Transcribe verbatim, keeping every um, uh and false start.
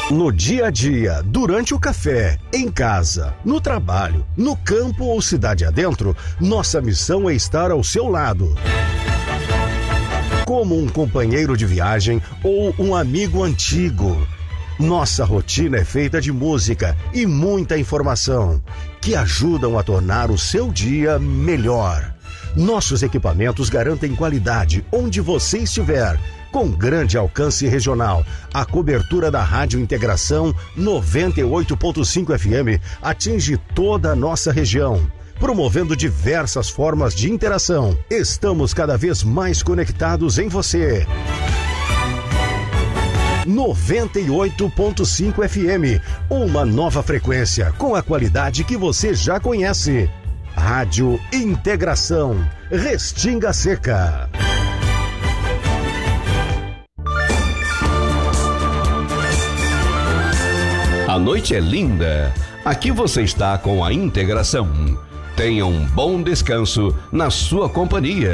No dia a dia, durante o café, em casa, no trabalho, no campo ou cidade adentro, nossa missão é estar ao seu lado. Como um companheiro de viagem ou um amigo antigo. Nossa rotina é feita de música e muita informação que ajudam a tornar o seu dia melhor. Nossos equipamentos garantem qualidade onde você estiver. Com grande alcance regional, a cobertura da Rádio Integração noventa e oito ponto cinco F M atinge toda a nossa região, promovendo diversas formas de interação. Estamos cada vez mais conectados em você. noventa e oito ponto cinco F M, uma nova frequência com a qualidade que você já conhece. Rádio Integração, Restinga Seca. A noite é linda. Aqui você está com a Integração. Tenha um bom descanso na sua companhia.